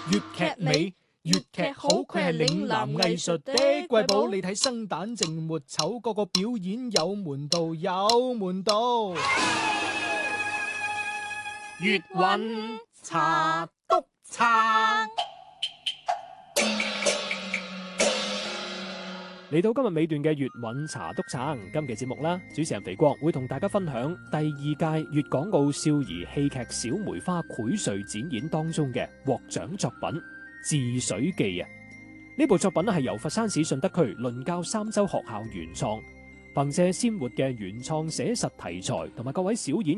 粵劇美，粵劇好，佢係嶺南藝術的瑰寶。你睇生旦淨末丑，個個表演有門道，有門道。粵韻茶篤撐。 嚟到今日尾段嘅粵韻茶篤撐，今期節目啦，主持人肥國會同大家分享第2屆粵港澳少兒戲劇小梅花薈萃展演當中嘅獲獎作品《治水記》啊！呢部作品係由佛山市順德區倫教三洲學校原創，憑借鮮活嘅原創寫實題材同埋各位小演